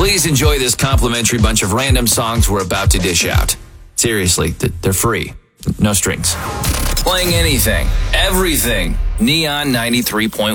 Please enjoy this complimentary bunch of random songs we're about to dish out. Seriously, they're free. No strings. Playing anything, everything. Neon 93.1.